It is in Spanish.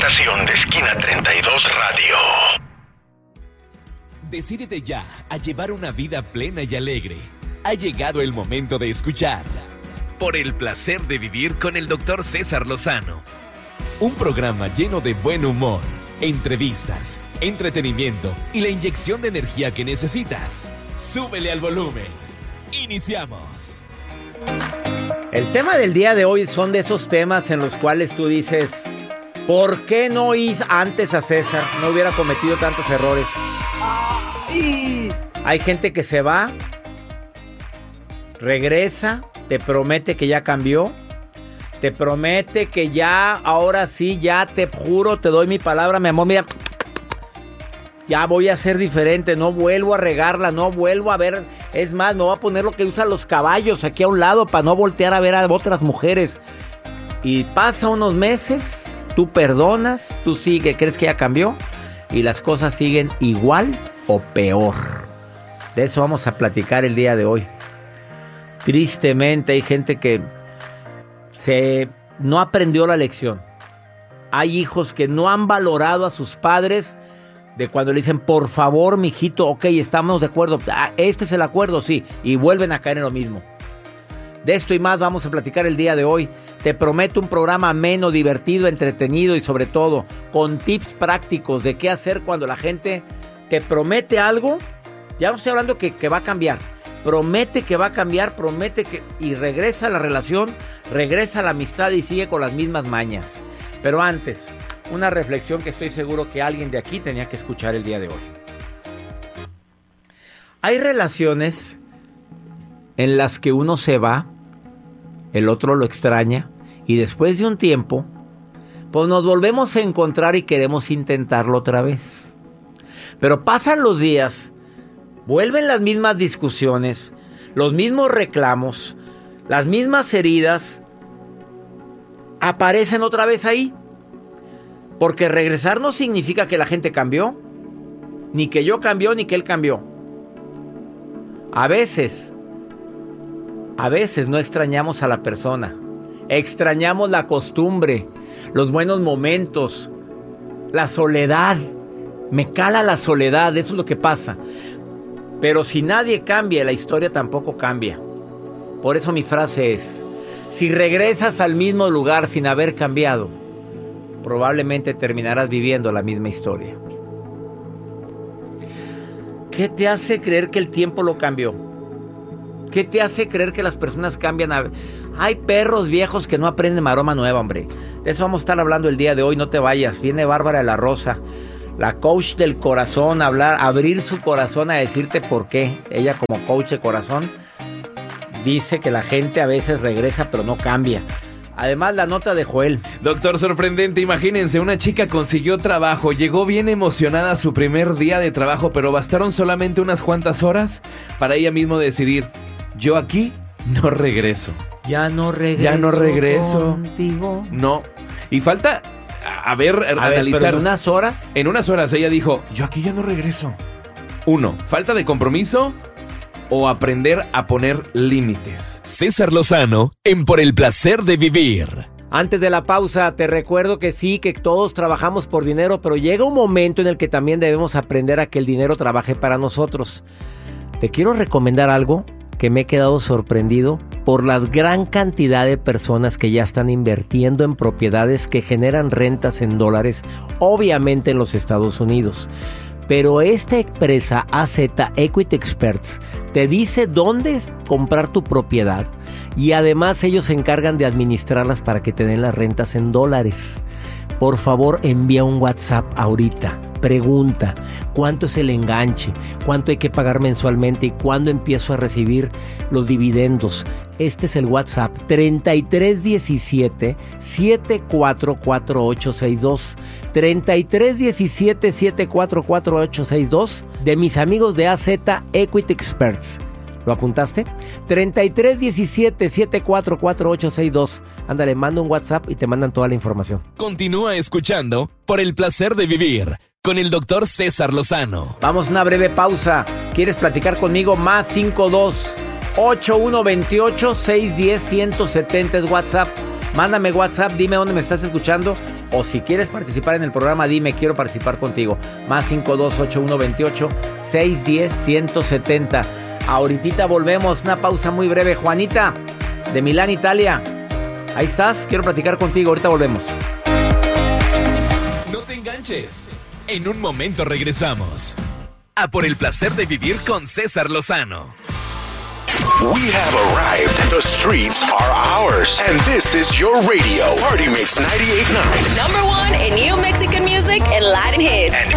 estación de Esquina 32 Radio. Decídete ya a llevar una vida plena y alegre. Ha llegado el momento de escuchar Por el placer de vivir con el Dr. César Lozano. Un programa lleno de buen humor, entrevistas, entretenimiento y la inyección de energía que necesitas. Súbele al volumen. Iniciamos. El tema del día de hoy son de esos temas en los cuales tú dices, ¿por qué no hice antes a César? No hubiera cometido tantos errores. Hay gente que se va, regresa, te promete que ya cambió, te promete que ya, ahora sí, ya te juro, te doy mi palabra, mi amor, mira, ya voy a ser diferente, no vuelvo a regarla, no vuelvo a ver, es más, me voy a poner lo que usan los caballos aquí a un lado para no voltear a ver a otras mujeres. Y pasa unos meses, tú perdonas, tú sigues, crees que ya cambió y las cosas siguen igual o peor. De eso vamos a platicar el día de hoy. Tristemente hay gente que no aprendió la lección. Hay hijos que no han valorado a sus padres de cuando le dicen, por favor, mijito, ok, estamos de acuerdo. Este es el acuerdo, sí. Y vuelven a caer en lo mismo. De esto y más vamos a platicar el día de hoy. Te prometo un programa ameno, divertido, entretenido y sobre todo con tips prácticos de qué hacer cuando la gente te promete algo. Ya no estoy hablando que va a cambiar. Promete que va a cambiar, promete que... Y regresa a la relación, regresa a la amistad y sigue con las mismas mañas. Pero antes, una reflexión que estoy seguro que alguien de aquí tenía que escuchar el día de hoy. Hay relaciones en las que uno se va, el otro lo extraña, y después de un tiempo, pues nos volvemos a encontrar y queremos intentarlo otra vez. Pero pasan los días, vuelven las mismas discusiones, los mismos reclamos, las mismas heridas, aparecen otra vez ahí. Porque regresar no significa que la gente cambió, ni que yo cambió, ni que él cambió. A veces no extrañamos a la persona, extrañamos la costumbre, los buenos momentos, la soledad. Me cala la soledad, eso es lo que pasa. Pero si nadie cambia, la historia tampoco cambia. Por eso mi frase es, si regresas al mismo lugar sin haber cambiado, probablemente terminarás viviendo la misma historia. ¿Qué te hace creer que el tiempo lo cambió? ¿Qué te hace creer que las personas cambian? Hay perros viejos que no aprenden maroma nueva, hombre. De eso vamos a estar hablando el día de hoy, no te vayas. Viene Bárbara de la Rosa, la coach del corazón, abrir su corazón a decirte por qué. Ella como coach de corazón dice que la gente a veces regresa pero no cambia. Además, la nota de Joel. Doctor, sorprendente, imagínense, una chica consiguió trabajo, llegó bien emocionada a su primer día de trabajo, pero bastaron solamente unas cuantas horas para ella misma decidir, yo aquí no regreso. Ya no regreso contigo. No, y falta, analizar. ¿Pero en unas horas? En unas horas ella dijo, yo aquí ya no regreso. 1, falta de compromiso o aprender a poner límites. César Lozano en Por el placer de vivir. Antes de la pausa, te recuerdo que sí, que todos trabajamos por dinero, pero llega un momento en el que también debemos aprender a que el dinero trabaje para nosotros. Te quiero recomendar algo que me he quedado sorprendido por la gran cantidad de personas que ya están invirtiendo en propiedades que generan rentas en dólares, obviamente en los Estados Unidos. Pero esta empresa AZ Equity Experts te dice dónde comprar tu propiedad y además ellos se encargan de administrarlas para que te den las rentas en dólares. Por favor, envía un WhatsApp ahorita. Pregunta, ¿cuánto es el enganche? ¿Cuánto hay que pagar mensualmente? ¿Y cuándo empiezo a recibir los dividendos? Este es el WhatsApp 3317-744862. 3317-744862 de mis amigos de AZ Equity Experts. ¿Lo apuntaste? 3317-744862. Ándale, manda un WhatsApp y te mandan toda la información. Continúa escuchando Por el placer de vivir con el Dr. César Lozano. Vamos a una breve pausa. ¿Quieres platicar conmigo? Más 52-8128-610-170 es WhatsApp. Mándame WhatsApp, dime dónde me estás escuchando. O si quieres participar en el programa, dime, quiero participar contigo. Más 528128-610-170. Ahorita volvemos, una pausa muy breve. Juanita, de Milán, Italia. Ahí estás, quiero platicar contigo, ahorita volvemos. No te enganches. En un momento regresamos. A por el placer de vivir con César Lozano. We have arrived. The streets are ours. And this is your radio. Party Mix 98.9. Number one in new Mexican music and Latin hits.